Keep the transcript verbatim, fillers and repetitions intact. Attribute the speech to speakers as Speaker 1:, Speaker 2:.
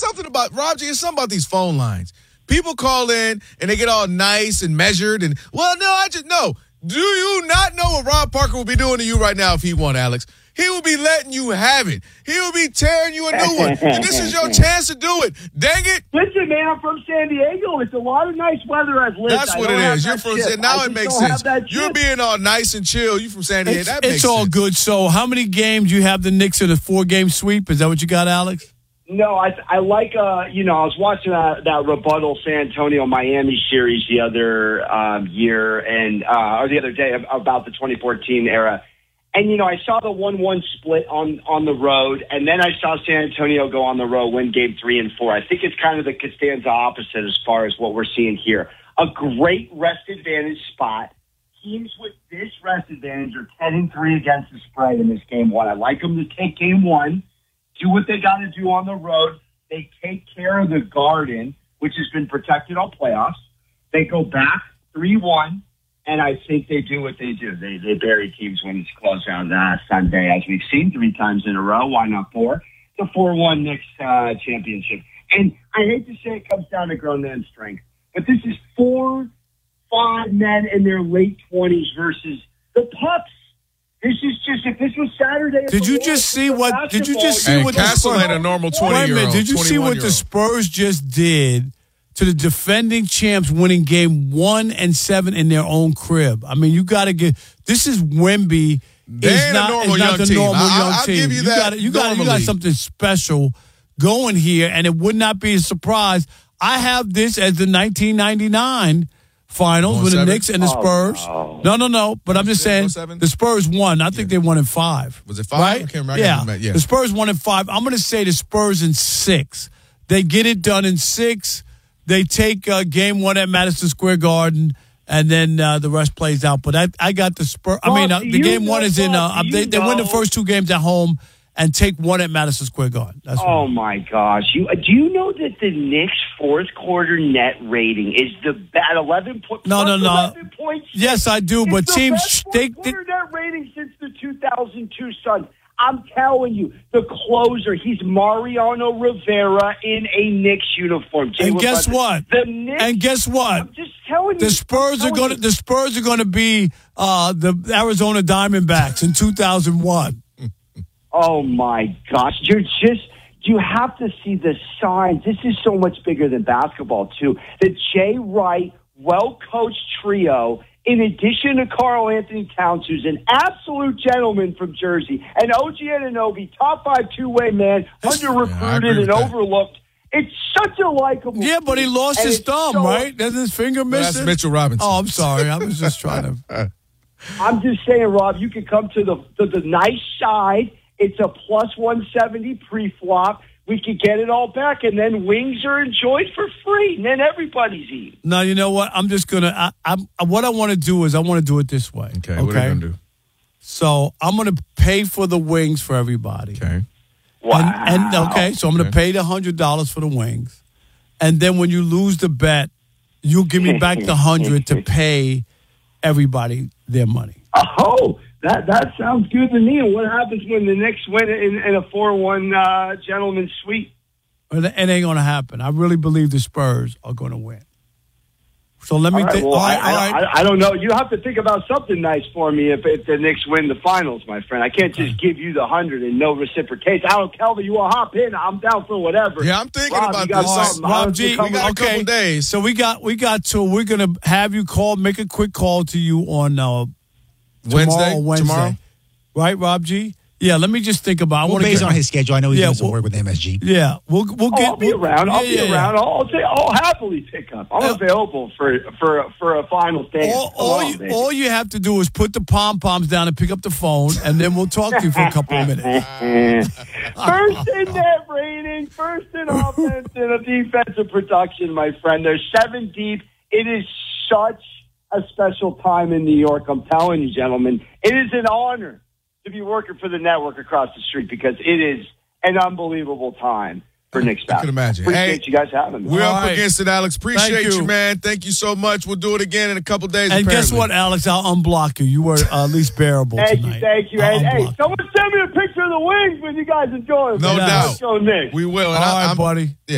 Speaker 1: something about Rob G. It's something about these phone lines. People call in and they get all nice and measured and well, no, I just no. Do you not know what Rob Parker would be doing to you right now if he won, Alex? He will be letting you have it. He will be tearing you a new one. And this is your chance to do it. Dang it.
Speaker 2: Listen, man, I'm from San Diego. It's a lot of nice weather I've lived.
Speaker 1: That's what it is. You're from San Now it makes sense. You're
Speaker 2: chip.
Speaker 1: being all nice and chill. You from San Diego.
Speaker 3: It's,
Speaker 1: that makes
Speaker 3: it's all
Speaker 1: sense.
Speaker 3: good. So how many games you have the Knicks in a four-game sweep? Is that what you got, Alex?
Speaker 2: No, I I like, uh, you know, I was watching that, that rebuttal San Antonio-Miami series the other um, year and uh, or the other day about the twenty fourteen era. And, you know, I saw the one one split on, on the road, and then I saw San Antonio go on the road, win game three and four. I think it's kind of the Costanza opposite as far as what we're seeing here. A great rest advantage spot. Teams with this rest advantage are ten and three against the spread in this game one. I like them to take game one, do what they got to do on the road. They take care of the Garden, which has been protected all playoffs. They go back three one. And I think they do what they do. They they bury teams when it's close on uh, Sunday, as we've seen three times in a row. Why not four? The four one Knicks uh, championship. And I hate to say it comes down to grown man strength, but this is four, five men in their late twenties versus the pups. This is just, if this was Saturday.
Speaker 3: Did you just see what, did you just see
Speaker 1: and
Speaker 3: what
Speaker 1: Castle
Speaker 3: the Spurs,
Speaker 1: had a normal
Speaker 3: wait a minute,
Speaker 1: twenty-year-old.
Speaker 3: did you see what the Spurs just did to the defending champs, winning game one and seven in their own crib? I mean, you got to get this is Wemby.
Speaker 1: They
Speaker 3: is
Speaker 1: ain't
Speaker 3: not,
Speaker 1: a normal
Speaker 3: is not
Speaker 1: young
Speaker 3: the
Speaker 1: team.
Speaker 3: normal
Speaker 1: I'll,
Speaker 3: young
Speaker 1: I'll
Speaker 3: team.
Speaker 1: give you that.
Speaker 3: Got, you got you got something special going here, and it would not be a surprise. I have this as the nineteen ninety-nine finals with the
Speaker 1: seven?
Speaker 3: Knicks and the Spurs.
Speaker 2: Oh,
Speaker 3: no. no, no, no. But I'm just saying
Speaker 1: seven?
Speaker 3: the Spurs won. I think yeah. they won in five.
Speaker 1: Was it five?
Speaker 3: Right?
Speaker 1: I can't remember.
Speaker 3: Yeah.
Speaker 1: I yeah.
Speaker 3: The Spurs won in five. I'm going to say the Spurs in six. They get it done in six. They take uh, game one at Madison Square Garden, and then uh, the rest plays out. But I, I got the Spurs. I mean, uh, the game
Speaker 2: know,
Speaker 3: one is in. Uh,
Speaker 2: Bob,
Speaker 3: they, they win the first two games at home and take one at Madison Square Garden. That's
Speaker 2: oh
Speaker 3: what
Speaker 2: my gosh! You do you know that the Knicks' fourth quarter net rating is the at eleven point?
Speaker 3: No, no, no.
Speaker 2: eleven points.
Speaker 3: Yes, I do.
Speaker 2: It's
Speaker 3: But
Speaker 2: the
Speaker 3: teams
Speaker 2: best
Speaker 3: they,
Speaker 2: fourth
Speaker 3: they
Speaker 2: quarter net rating since the two thousand two Suns. I'm telling you, the closer, he's Mariano Rivera in a Knicks uniform. Jay
Speaker 3: and guess what?
Speaker 2: The Knicks,
Speaker 3: and guess what?
Speaker 2: I'm just telling
Speaker 3: the
Speaker 2: you.
Speaker 3: Spurs are going to
Speaker 2: you.
Speaker 3: the Spurs are going to be uh, the Arizona Diamondbacks in two thousand one.
Speaker 2: Oh my gosh, you're just. You have to see the signs. This is so much bigger than basketball, too. The Jay Wright, well-coached trio, in addition to Karl Anthony Towns, who's an absolute gentleman from Jersey, and O G Anunoby, top five two-way man, under-recruited
Speaker 1: yeah,
Speaker 2: and overlooked. It's such a likable
Speaker 3: Yeah, but he lost
Speaker 2: and
Speaker 3: his thumb,
Speaker 2: so,
Speaker 3: right? Doesn't his finger
Speaker 1: No,
Speaker 3: miss
Speaker 1: that's
Speaker 3: it?
Speaker 1: Mitchell Robinson.
Speaker 3: Oh, I'm sorry. I was just trying to.
Speaker 2: I'm just saying, Rob, you could come to the to the nice side. It's a plus one seventy pre-flop. We could get it all back, and then wings are enjoyed for free, and then everybody's eating.
Speaker 3: No, you know what? I'm just gonna. I, I'm. What I want to do is I want to do it this way.
Speaker 1: Okay,
Speaker 3: okay?
Speaker 1: what are you gonna do?
Speaker 3: So I'm gonna pay for the wings for everybody.
Speaker 1: Okay.
Speaker 2: Wow.
Speaker 3: And, and okay, so I'm gonna
Speaker 1: Okay.
Speaker 3: pay the hundred dollars for the wings, and then when you lose the bet, you'll give me back the hundred to pay everybody their money.
Speaker 2: Oh, that that sounds good to me. And what happens when the Knicks win in, in a four one uh, gentleman's sweep?
Speaker 3: It it ain't gonna happen. I really believe the Spurs are gonna win. So let me
Speaker 2: All right,
Speaker 3: think.
Speaker 2: well,
Speaker 3: all right,
Speaker 2: I,
Speaker 3: all right.
Speaker 2: I, I don't know. You have to think about something nice for me if, if the Knicks win the finals, my friend. I can't just give you the hundred and no reciprocation. I don't, Kelvin, you want to hop in? I'm down for whatever.
Speaker 1: Yeah, I'm thinking
Speaker 2: Rob,
Speaker 1: about
Speaker 2: you got
Speaker 1: this.
Speaker 2: something? How
Speaker 3: Rob
Speaker 2: does it
Speaker 3: G,
Speaker 2: come
Speaker 1: we got
Speaker 2: up?
Speaker 1: a couple days.
Speaker 3: So we got we got to we're gonna have you call, make a quick call to you on uh,
Speaker 1: Wednesday?
Speaker 3: tomorrow, Wednesday,
Speaker 1: Tomorrow?
Speaker 3: right, Rob G? Yeah, let me just think about. I
Speaker 4: Well,
Speaker 3: want to
Speaker 4: based
Speaker 3: get
Speaker 4: on his schedule, I know he's
Speaker 3: Yeah,
Speaker 4: doing some
Speaker 3: well-
Speaker 4: work with M S G.
Speaker 3: Yeah, we'll we'll
Speaker 2: Oh,
Speaker 3: get.
Speaker 2: I'll be
Speaker 3: we'll-
Speaker 2: around. I'll
Speaker 3: yeah,
Speaker 2: be
Speaker 3: yeah, yeah.
Speaker 2: around. I'll, say, I'll happily pick up. I'm
Speaker 3: Uh,
Speaker 2: available for for for a final day.
Speaker 3: All, all, you, all you have to do is put the pom poms down and pick up the phone, and then we'll talk to you for a couple of minutes.
Speaker 2: First in net rating, first in offense and a defensive production, my friend. They're seven deep. It is such a special time in New York. I'm telling you, gentlemen, it is an honor to be working for the network across the street because it is an unbelievable time for Knicks basketball.
Speaker 1: I can imagine.
Speaker 2: Appreciate
Speaker 1: Hey,
Speaker 2: you guys having me.
Speaker 1: We're
Speaker 3: All
Speaker 1: up
Speaker 3: right.
Speaker 1: against it, Alex. Appreciate
Speaker 3: Thank
Speaker 1: you.
Speaker 3: you.
Speaker 1: man. Thank you so much. We'll do it again in a couple days.
Speaker 3: And guess
Speaker 1: apparently.
Speaker 3: what, Alex? I'll unblock you. You were uh, at least bearable
Speaker 2: Thank
Speaker 3: tonight.
Speaker 2: you, thank you.
Speaker 3: I'll
Speaker 2: And hey,
Speaker 3: unblock
Speaker 2: someone send me a picture of the wings when you guys enjoy it.
Speaker 1: No
Speaker 2: man.
Speaker 1: doubt.
Speaker 2: Let's go, Knicks.
Speaker 1: We will.
Speaker 3: you.
Speaker 1: And
Speaker 3: All
Speaker 1: I,
Speaker 3: right,
Speaker 1: I'm,
Speaker 3: buddy.
Speaker 1: Yeah.